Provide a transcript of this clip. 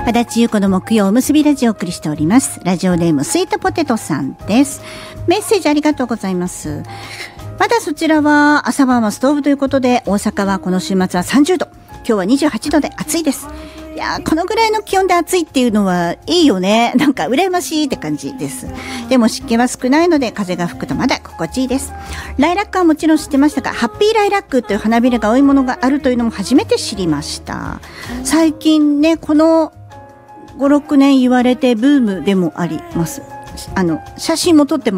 足立優子の木曜おむすびラジオをお送りしております。ラジオネームスイートポテトさんです。メッセージありがとうございます。まだそちらは朝晩はストーブということで、大阪はこの週末は30度、今日は28度で暑いです。いやー、このぐらいの気温で暑いっていうのはいいよね。なんか羨ましいって感じです。でも湿気は少ないので風が吹くとまだ心地いいです。ライラックはもちろん知ってましたが、ハッピーライラックという花びらが多いものがあるというのも初めて知りました。最近ね、この5、6年言われてブームでもあります。写真も撮ってます。